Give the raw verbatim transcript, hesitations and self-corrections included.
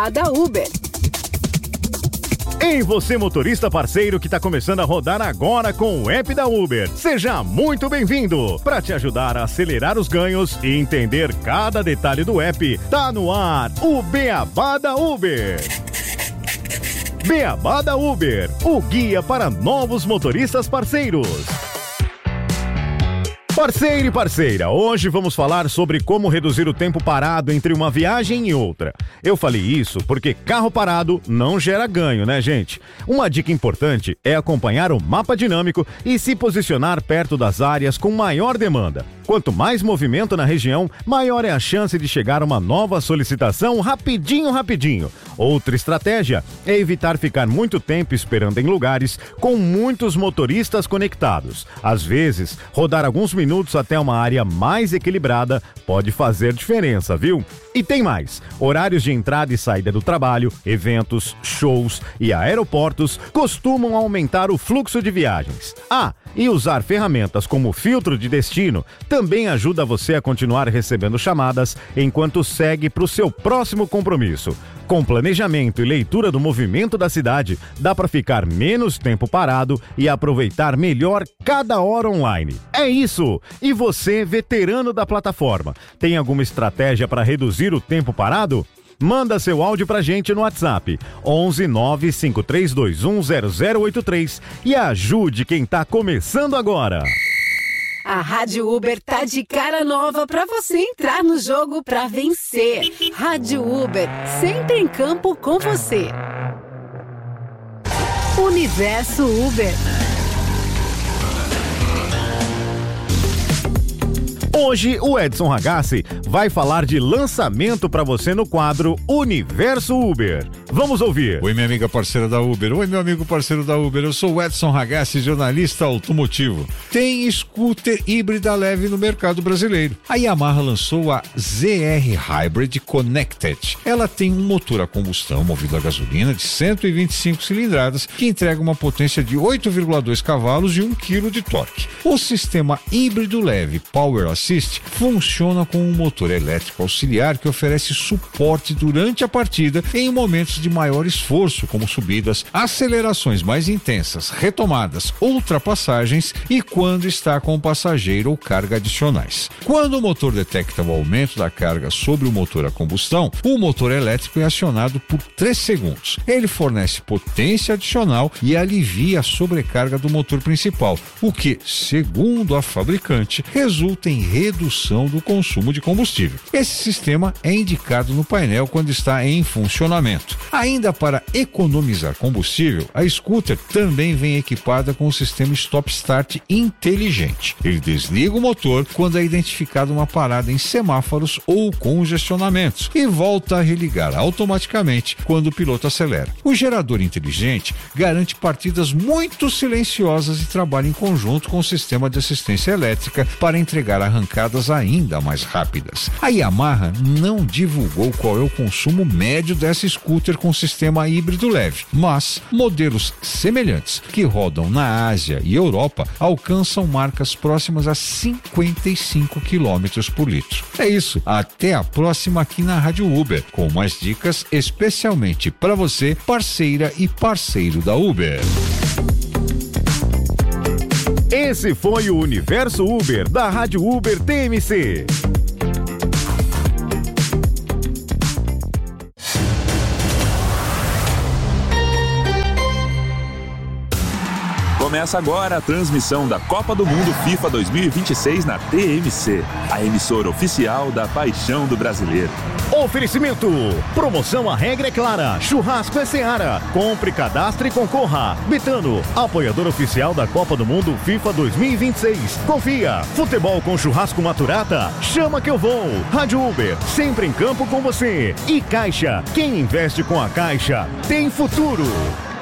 Beabada Uber. Ei, você motorista parceiro que está começando a rodar agora com o app da Uber. Seja muito bem-vindo! Para te ajudar a acelerar os ganhos e entender cada detalhe do app, tá no ar o Beabada Uber. Beabada Uber, o guia para novos motoristas parceiros. Parceiro e parceira, hoje vamos falar sobre como reduzir o tempo parado entre uma viagem e outra. Eu falei isso porque carro parado não gera ganho, né, gente? Uma dica importante é acompanhar o mapa dinâmico e se posicionar perto das áreas com maior demanda. Quanto mais movimento na região, maior é a chance de chegar a uma nova solicitação rapidinho, rapidinho. Outra estratégia é evitar ficar muito tempo esperando em lugares com muitos motoristas conectados. Às vezes, rodar alguns minutos até uma área mais equilibrada pode fazer diferença, viu? E tem mais, horários de entrada e saída do trabalho, eventos, shows e aeroportos costumam aumentar o fluxo de viagens. Ah, e usar ferramentas como filtro de destino também ajuda você a continuar recebendo chamadas enquanto segue para o seu próximo compromisso. Com planejamento e leitura do movimento da cidade, dá para ficar menos tempo parado e aproveitar melhor cada hora online. É isso! E você, veterano da plataforma, tem alguma estratégia para reduzir o tempo parado? Manda seu áudio pra gente no WhatsApp onze nove cinco três dois um zero zero oito três e ajude quem tá começando agora. A Rádio Uber tá de cara nova pra você entrar no jogo pra vencer. Rádio Uber, sempre em campo com você. Universo Uber. Hoje, o Edson Ragazzi vai falar de lançamento para você no quadro Universo Uber. Vamos ouvir. Oi, minha amiga parceira da Uber. Oi, meu amigo parceiro da Uber. Eu sou o Edson Ragazzi, jornalista automotivo. Tem scooter híbrida leve no mercado brasileiro. A Yamaha lançou a Z R Hybrid Connected. Ela tem um motor a combustão movido a gasolina de cento e vinte e cinco cilindradas que entrega uma potência de oito vírgula dois cavalos e um quilo de torque. O sistema híbrido leve Power Assist funciona com um motor elétrico auxiliar que oferece suporte durante a partida em momentos de maior esforço, como subidas, acelerações mais intensas, retomadas, ultrapassagens e quando está com passageiro ou carga adicionais. Quando o motor detecta o aumento da carga sobre o motor a combustão, o motor elétrico é acionado por três segundos. Ele fornece potência adicional e alivia a sobrecarga do motor principal, o que, segundo a fabricante, resulta em redução do consumo de combustível. Esse sistema é indicado no painel quando está em funcionamento. Ainda para economizar combustível, a scooter também vem equipada com o sistema Stop Start inteligente. Ele desliga o motor quando é identificada uma parada em semáforos ou congestionamentos e volta a religar automaticamente quando o piloto acelera. O gerador inteligente garante partidas muito silenciosas e trabalha em conjunto com o sistema de assistência elétrica para entregar arrancadas ainda mais rápidas. A Yamaha não divulgou qual é o consumo médio dessa scooter com sistema híbrido leve, mas modelos semelhantes que rodam na Ásia e Europa alcançam marcas próximas a cinquenta e cinco quilômetros por litro. É isso, até a próxima aqui na Rádio Uber, com mais dicas especialmente para você, parceira e parceiro da Uber. Esse foi o Universo Uber da Rádio Uber T M C. Começa agora a transmissão da Copa do Mundo FIFA dois mil e vinte e seis na T M C, a emissora oficial da paixão do brasileiro. Oferecimento. Promoção A Regra é Clara. Churrasco é Seara. Compre, cadastre e concorra. Betano, apoiador oficial da Copa do Mundo FIFA dois mil e vinte e seis. Confia. Futebol com churrasco Maturata. Chama que eu vou. Rádio Uber, sempre em campo com você. E Caixa. Quem investe com a Caixa tem futuro.